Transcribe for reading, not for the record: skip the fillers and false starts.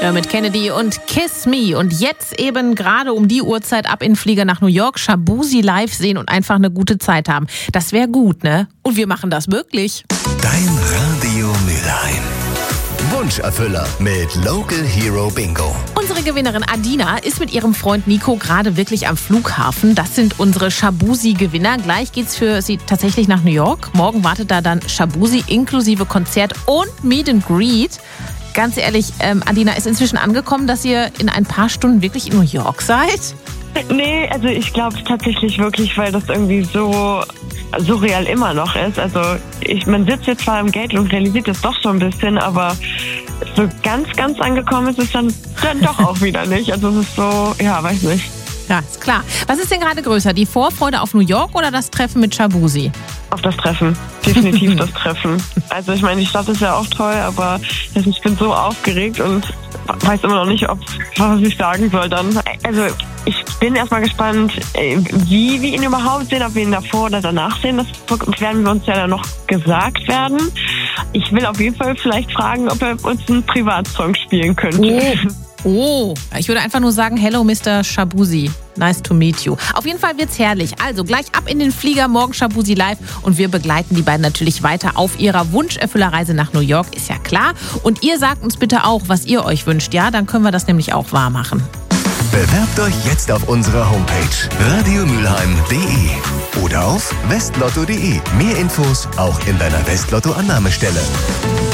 Mit Kennedy und Kiss Me. Und jetzt eben gerade um die Uhrzeit ab in den Flieger nach New York, Shaboozey live sehen und einfach eine gute Zeit haben. Das wäre gut, ne? Und wir machen das wirklich. Dein Radio Mülheim. Wunscherfüller mit Local Hero Bingo. Unsere Gewinnerin Adina ist mit ihrem Freund Nico gerade wirklich am Flughafen. Das sind unsere Shaboozey-Gewinner. Gleich geht's für sie tatsächlich nach New York. Morgen wartet da dann Shaboozey inklusive Konzert und Meet and Greet. Ganz ehrlich, Adina, ist inzwischen angekommen, dass ihr in ein paar Stunden wirklich in New York seid? Nee, also ich glaube es tatsächlich wirklich, weil das irgendwie so surreal immer noch ist. Also man sitzt jetzt zwar im Gate und realisiert es doch so ein bisschen, aber so ganz angekommen ist es dann doch auch wieder nicht. Also es ist so, ja, weiß nicht. Ja, ist klar. Was ist denn gerade größer, die Vorfreude auf New York oder das Treffen mit Shaboozey? Auf das Treffen. Definitiv das Treffen. Also ich meine, die Stadt ist ja auch toll, aber ich bin so aufgeregt und weiß immer noch nicht, was ich sagen soll dann. Also ich bin erstmal gespannt, wie wir ihn überhaupt sehen, ob wir ihn davor oder danach sehen. Das werden wir uns ja dann noch gesagt werden. Ich will auf jeden Fall vielleicht fragen, ob er uns einen Privatsong spielen könnte. Oh, ich würde einfach nur sagen, hello Mr. Shaboozey, nice to meet you. Auf jeden Fall wird's herrlich. Also gleich ab in den Flieger, morgen Shaboozey live und wir begleiten die beiden natürlich weiter auf ihrer Wunscherfüllerreise nach New York, ist ja klar. Und ihr sagt uns bitte auch, was ihr euch wünscht, ja? Dann können wir das nämlich auch wahr machen. Bewerbt euch jetzt auf unserer Homepage radiomülheim.de oder auf westlotto.de. Mehr Infos auch in deiner Westlotto-Annahmestelle.